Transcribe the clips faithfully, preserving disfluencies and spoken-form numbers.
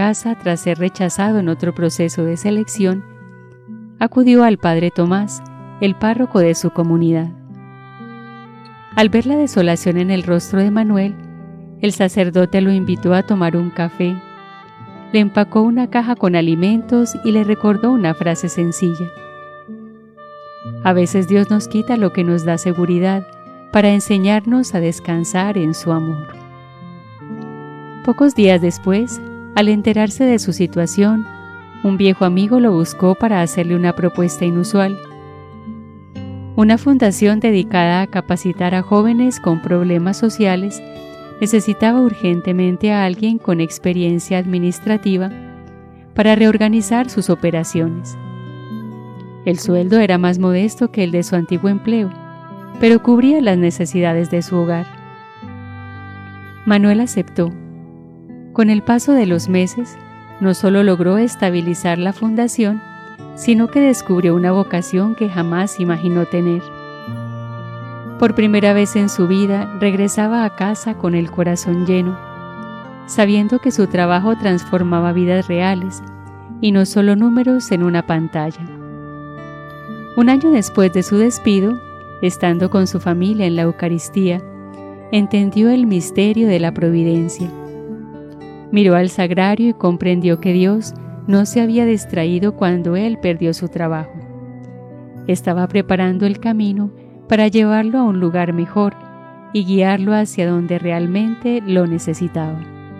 casa tras ser rechazado en otro proceso de selección, acudió al padre Tomás, el párroco de su comunidad. Al ver la desolación en el rostro de Manuel, el sacerdote lo invitó a tomar un café, le empacó una caja con alimentos y le recordó una frase sencilla. A veces Dios nos quita lo que nos da seguridad para enseñarnos a descansar en su amor. Pocos días después, al enterarse de su situación, un viejo amigo lo buscó para hacerle una propuesta inusual. Una fundación dedicada a capacitar a jóvenes con problemas sociales necesitaba urgentemente a alguien con experiencia administrativa para reorganizar sus operaciones. El sueldo era más modesto que el de su antiguo empleo, pero cubría las necesidades de su hogar. Manuel aceptó. Con el paso de los meses, no solo logró estabilizar la fundación, sino que descubrió una vocación que jamás imaginó tener. Por primera vez en su vida, regresaba a casa con el corazón lleno, sabiendo que su trabajo transformaba vidas reales y no solo números en una pantalla. Un año después de su despido, estando con su familia en la Eucaristía, entendió el misterio de la providencia. Miró al sagrario y comprendió que Dios no se había distraído cuando él perdió su trabajo. Estaba preparando el camino para llevarlo a un lugar mejor y guiarlo hacia donde realmente lo necesitaba.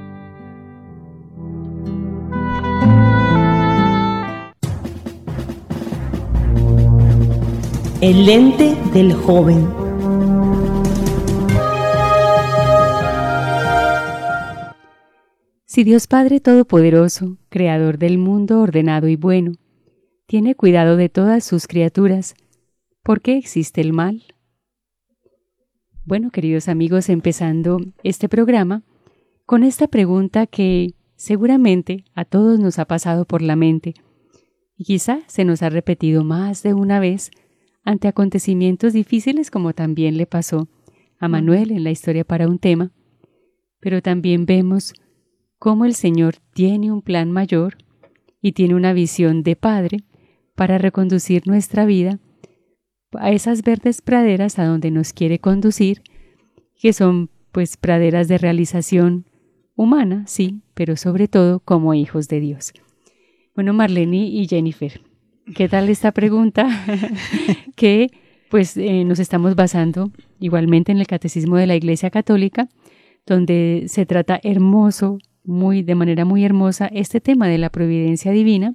El lente del joven. Si Dios Padre Todopoderoso, Creador del mundo ordenado y bueno, tiene cuidado de todas sus criaturas, ¿por qué existe el mal? Bueno, queridos amigos, empezando este programa con esta pregunta que seguramente a todos nos ha pasado por la mente y quizá se nos ha repetido más de una vez ante acontecimientos difíciles, como también le pasó a Manuel en la historia para un tema, pero también vemos cómo el Señor tiene un plan mayor y tiene una visión de Padre para reconducir nuestra vida a esas verdes praderas a donde nos quiere conducir, que son pues praderas de realización humana, sí, pero sobre todo como hijos de Dios. Bueno, Marlene y Jennifer, ¿qué tal esta pregunta? que pues eh, nos estamos basando igualmente en el Catecismo de la Iglesia Católica, donde se trata hermoso, muy de manera muy hermosa, este tema de la providencia divina,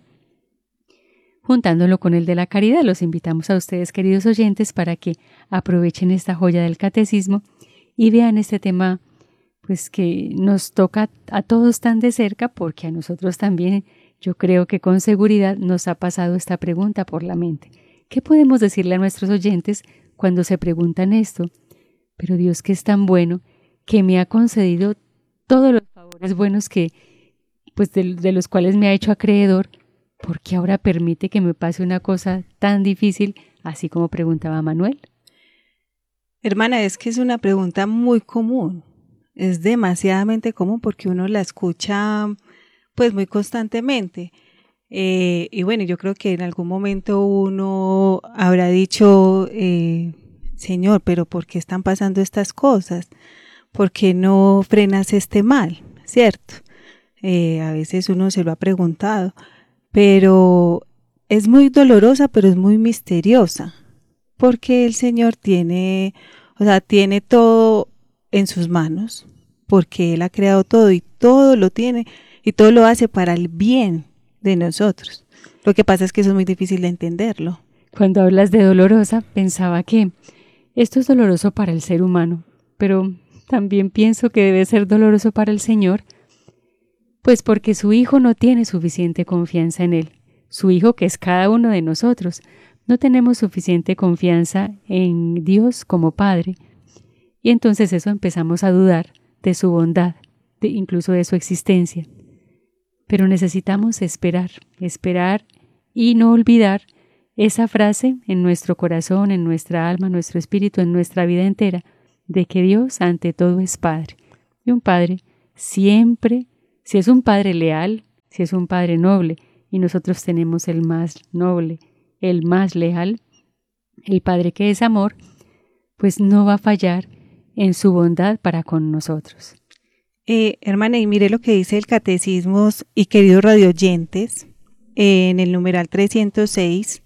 juntándolo con el de la caridad. Los invitamos a ustedes, queridos oyentes, para que aprovechen esta joya del Catecismo y vean este tema pues que nos toca a todos tan de cerca, porque a nosotros también, yo creo que con seguridad nos ha pasado esta pregunta por la mente. ¿Qué podemos decirle a nuestros oyentes cuando se preguntan esto? Pero Dios, que es tan bueno, que me ha concedido todos los favores buenos que, pues de, de los cuales me ha hecho acreedor, ¿por qué ahora permite que me pase una cosa tan difícil, así como preguntaba Manuel? Hermana, es que es una pregunta muy común, es demasiadamente común porque uno la escucha pues muy constantemente. Eh, y bueno, yo creo que en algún momento uno habrá dicho, eh, Señor, pero ¿por qué están pasando estas cosas? ¿Por qué no frenas este mal? ¿Cierto? Eh, a veces uno se lo ha preguntado, pero es muy dolorosa, pero es muy misteriosa, porque el Señor tiene, o sea, tiene todo en sus manos, porque Él ha creado todo y todo lo tiene y todo lo hace para el bien de nosotros. Lo que pasa es que eso es muy difícil de entenderlo. Cuando hablas de dolorosa, pensaba que esto es doloroso para el ser humano, pero también pienso que debe ser doloroso para el Señor, pues porque su Hijo no tiene suficiente confianza en Él. Su Hijo, que es cada uno de nosotros, no tenemos suficiente confianza en Dios como Padre. Y entonces eso empezamos a dudar de su bondad, de, incluso de su existencia. Pero necesitamos esperar, esperar y no olvidar esa frase en nuestro corazón, en nuestra alma, en nuestro espíritu, en nuestra vida entera, de que Dios ante todo es Padre. Y un Padre siempre, si es un Padre leal, si es un padre noble y nosotros tenemos el más noble, el más leal, el Padre que es amor, pues no va a fallar en su bondad para con nosotros. Eh, hermana, y mire lo que dice el Catecismo, y queridos radioyentes, eh, en el numeral trescientos seis,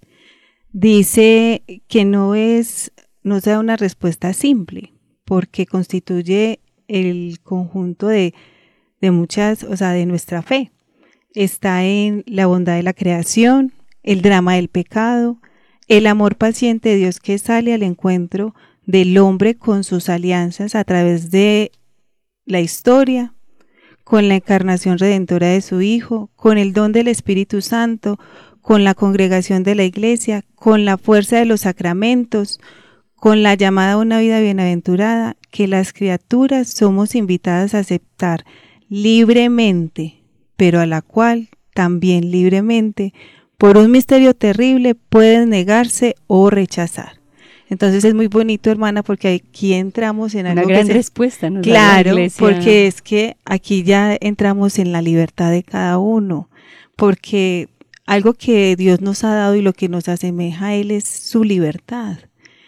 dice que no es, no se da una respuesta simple, porque constituye el conjunto de, de muchas, o sea, de nuestra fe. Está en la bondad de la creación, el drama del pecado, el amor paciente de Dios que sale al encuentro del hombre con sus alianzas a través de la historia, con la encarnación redentora de su Hijo, con el don del Espíritu Santo, con la congregación de la Iglesia, con la fuerza de los sacramentos, con la llamada a una vida bienaventurada, que las criaturas somos invitadas a aceptar libremente, pero a la cual también libremente, por un misterio terrible, pueden negarse o rechazar. Entonces es muy bonito, hermana, porque aquí entramos en algo una gran que se... respuesta, ¿no? Claro, porque es que aquí ya entramos en la libertad de cada uno, porque algo que Dios nos ha dado y lo que nos asemeja a Él es su libertad,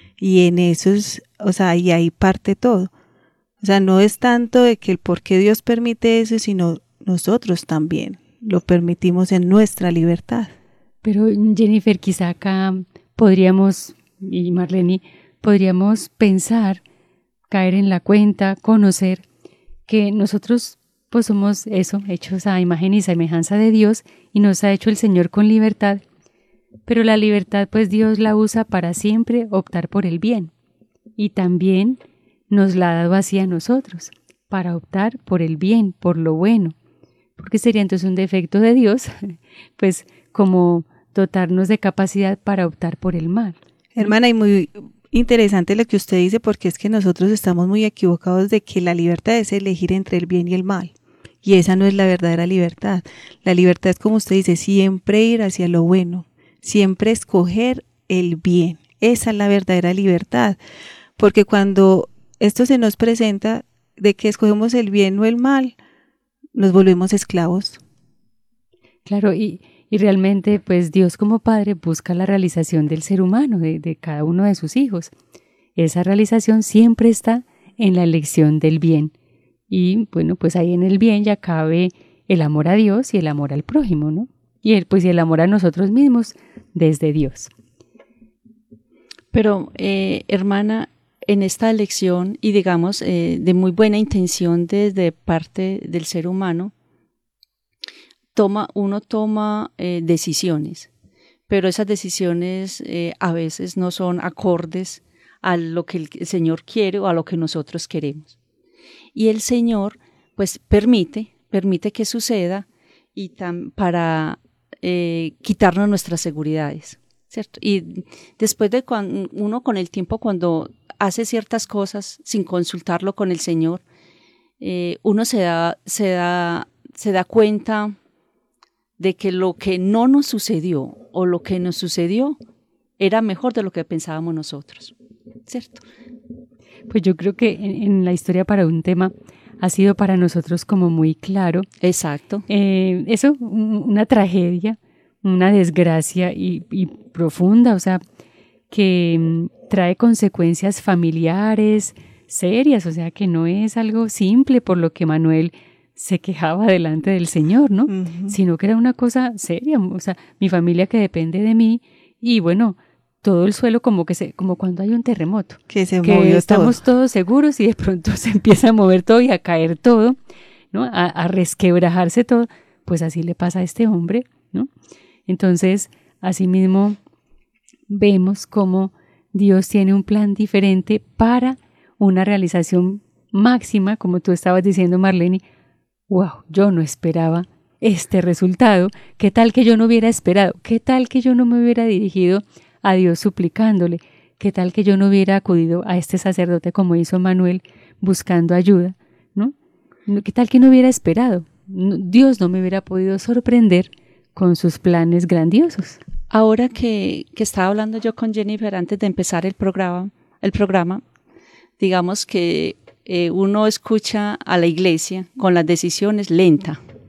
y en eso es, o sea, y ahí parte todo. O sea, no es tanto de que el por qué Dios permite eso, sino nosotros también lo permitimos en nuestra libertad. Pero Jennifer, quizá acá podríamos, y Marlene, podríamos pensar, caer en la cuenta, conocer que nosotros pues somos eso, hechos a imagen y semejanza de Dios, y nos ha hecho el Señor con libertad, pero la libertad pues Dios la usa para siempre optar por el bien, y también nos la ha dado así a nosotros, para optar por el bien, por lo bueno, porque sería entonces un defecto de Dios, pues como dotarnos de capacidad para optar por el mal. Hermana, y muy interesante lo que usted dice, porque es que nosotros estamos muy equivocados de que la libertad es elegir entre el bien y el mal, y esa no es la verdadera libertad. La libertad es, como usted dice, siempre ir hacia lo bueno, siempre escoger el bien. Esa es la verdadera libertad, porque cuando esto se nos presenta de que escogemos el bien o el mal, nos volvemos esclavos. Claro, y Y realmente, pues Dios como Padre busca la realización del ser humano, de, de cada uno de sus hijos. Esa realización siempre está en la elección del bien. Y bueno, pues ahí en el bien ya cabe el amor a Dios y el amor al prójimo, ¿no? Y el, pues y el amor a nosotros mismos desde Dios. Pero, eh, hermana, en esta elección, y digamos, eh, de muy buena intención desde parte del ser humano, Toma, uno toma eh, decisiones, pero esas decisiones eh, a veces no son acordes a lo que el Señor quiere o a lo que nosotros queremos. Y el Señor, pues, permite, permite que suceda y tam, para eh, quitarnos nuestras seguridades, ¿cierto? Y después de cuando uno con el tiempo, cuando hace ciertas cosas sin consultarlo con el Señor, eh, uno se da, se da, se da cuenta de que lo que no nos sucedió o lo que nos sucedió era mejor de lo que pensábamos nosotros, ¿cierto? Pues yo creo que en, en la historia para un tema ha sido para nosotros como muy claro. Exacto. Eh, eso, una tragedia, una desgracia y, y profunda, o sea, que um, trae consecuencias familiares serias, o sea, que no es algo simple por lo que Manuel se quejaba delante del Señor, ¿no? Uh-huh. Sino que era una cosa seria, o sea, mi familia que depende de mí, y bueno, todo el suelo como que se, como cuando hay un terremoto, que se que movió estamos todo. todos seguros y de pronto se empieza a mover todo y a caer todo, ¿no? A, a resquebrajarse todo, pues así le pasa a este hombre, ¿no? Entonces, asimismo, vemos cómo Dios tiene un plan diferente para una realización máxima, como tú estabas diciendo, Marlene. Wow, yo no esperaba este resultado. ¿Qué tal que yo no hubiera esperado? ¿Qué tal que yo no me hubiera dirigido a Dios suplicándole? ¿Qué tal que yo no hubiera acudido a este sacerdote como hizo Manuel buscando ayuda? ¿No? ¿Qué tal que no hubiera esperado? Dios no me hubiera podido sorprender con sus planes grandiosos. Ahora que, que estaba hablando yo con Jennifer antes de empezar el programa, el programa, digamos que Eh, uno escucha a la iglesia con las decisiones lenta,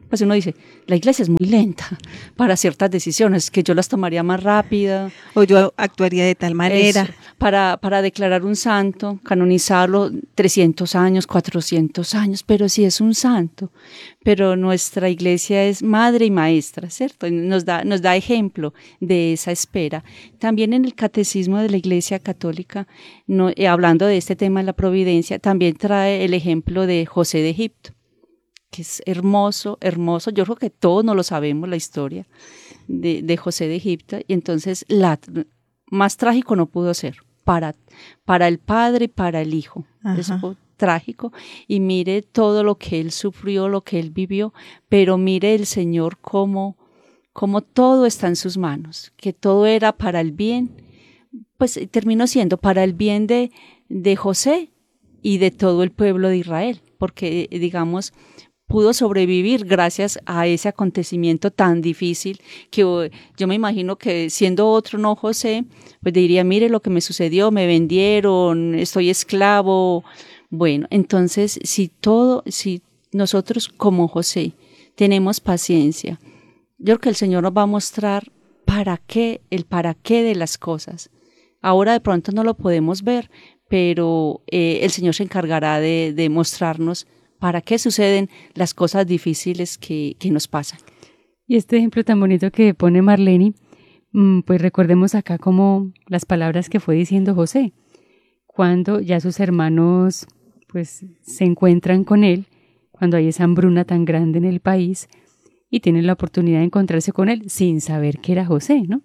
Pues uno dice, la iglesia es muy lenta para ciertas decisiones, que yo las tomaría más rápida. O yo actuaría de tal manera. Eso, para, para declarar un santo, canonizarlo trescientos años, cuatrocientos años, pero sí es un santo. Pero nuestra iglesia es madre y maestra, ¿cierto? Nos da, nos da ejemplo de esa espera. También en el catecismo de la Iglesia Católica, no, eh, hablando de este tema de la providencia, también trae el ejemplo de José de Egipto, que es hermoso, hermoso. Yo creo que todos no lo sabemos, la historia de, de José de Egipto. Y entonces, la, más trágico no pudo ser para, para el padre y para el hijo. Ajá. Eso fue trágico. Y mire todo lo que él sufrió, lo que él vivió, pero mire el Señor cómo, cómo todo está en sus manos, que todo era para el bien, pues terminó siendo para el bien de, de José y de todo el pueblo de Israel, porque digamos, pudo sobrevivir gracias a ese acontecimiento tan difícil que yo me imagino que siendo otro no José, pues diría, mire lo que me sucedió, me vendieron, estoy esclavo. Bueno, entonces si todo, si nosotros como José tenemos paciencia, yo creo que el Señor nos va a mostrar para qué, el para qué de las cosas. Ahora de pronto no lo podemos ver, pero eh, el Señor se encargará de, de mostrarnos para qué suceden las cosas difíciles que, que nos pasan. Y este ejemplo tan bonito que pone Marlene, pues recordemos acá como las palabras que fue diciendo José, cuando ya sus hermanos pues se encuentran con él, cuando hay esa hambruna tan grande en el país y tienen la oportunidad de encontrarse con él sin saber que era José, ¿no?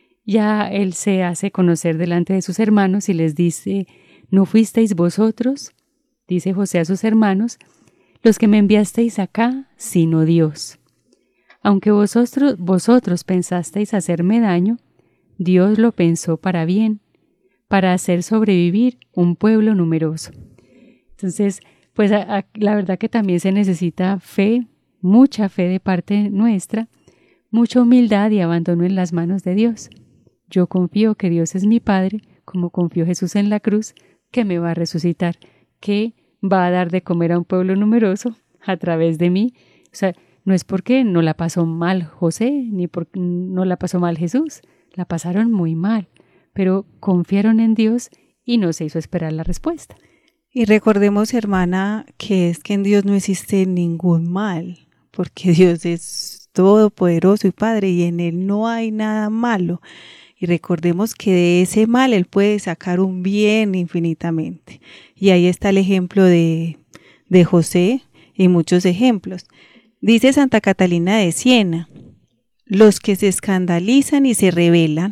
Ya él se hace conocer delante de sus hermanos y les dice, ¿no fuisteis vosotros? Dice José a sus hermanos, los que me enviasteis acá, sino Dios. Aunque vosotros, vosotros pensasteis hacerme daño, Dios lo pensó para bien, para hacer sobrevivir un pueblo numeroso. Entonces, pues a, a, la verdad que también se necesita fe, mucha fe de parte nuestra, mucha humildad y abandono en las manos de Dios. Yo confío que Dios es mi Padre, como confió Jesús en la cruz, que me va a resucitar, que va a dar de comer a un pueblo numeroso a través de mí. O sea, no es porque no la pasó mal José, ni porque no la pasó mal Jesús, la pasaron muy mal, pero confiaron en Dios y no se hizo esperar la respuesta. Y recordemos, hermana, que es que en Dios no existe ningún mal, porque Dios es todopoderoso y Padre, y en Él no hay nada malo. Y recordemos que de ese mal Él puede sacar un bien infinitamente. Y ahí está el ejemplo de, de José y muchos ejemplos. Dice Santa Catalina de Siena, los que se escandalizan y se rebelan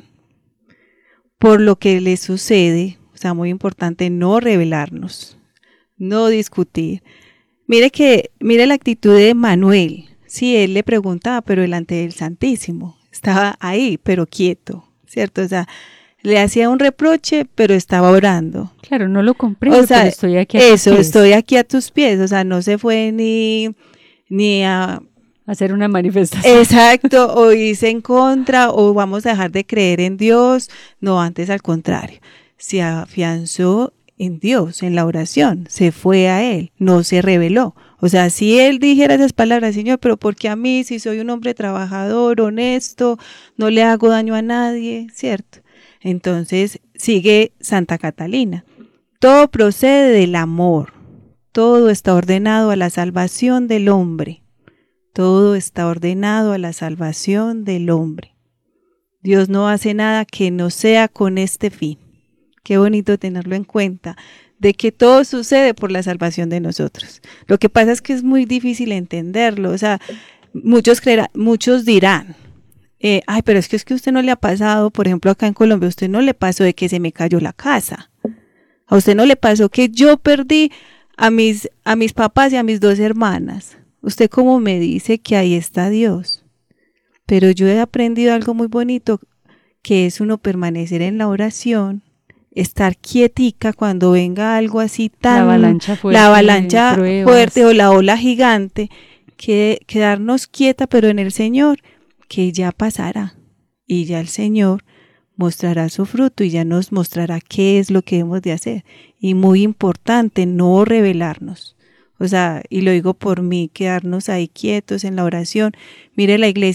por lo que les sucede, o sea, muy importante no rebelarnos, no discutir. Mire que, mire la actitud de Manuel. Sí, él le preguntaba, pero delante del Santísimo. Estaba ahí, pero quieto, ¿cierto? O sea, le hacía un reproche, pero estaba orando. Claro, no lo comprendo, o sea, pero estoy aquí a eso, tus pies. Eso, estoy aquí a tus pies. O sea, no se fue ni, ni a hacer una manifestación. Exacto, o irse en contra, o vamos a dejar de creer en Dios. No, antes al contrario. Se afianzó en Dios, en la oración, se fue a Él, no se rebeló. O sea, si Él dijera esas palabras, Señor, pero porque a mí, si soy un hombre trabajador, honesto, no le hago daño a nadie, ¿cierto? Entonces sigue Santa Catalina. Todo procede del amor, todo está ordenado a la salvación del hombre, todo está ordenado a la salvación del hombre. Dios no hace nada que no sea con este fin. Qué bonito tenerlo en cuenta, de que todo sucede por la salvación de nosotros. Lo que pasa es que es muy difícil entenderlo, o sea, muchos creerán, muchos dirán, eh, ay, pero es que es que a usted no le ha pasado, por ejemplo, acá en Colombia, a usted no le pasó de que se me cayó la casa, a usted no le pasó que yo perdí a mis, a mis papás y a mis dos hermanas. Usted cómo me dice que ahí está Dios, pero yo he aprendido algo muy bonito, que es uno permanecer en la oración, estar quietica cuando venga algo así tan, la avalancha fuerte, la avalancha fuerte o la ola gigante, que quedarnos quieta pero en el Señor, que ya pasará y ya el Señor mostrará su fruto y ya nos mostrará qué es lo que debemos de hacer. Y muy importante, no rebelarnos. O sea, y lo digo por mí, quedarnos ahí quietos en la oración. Mire, la iglesia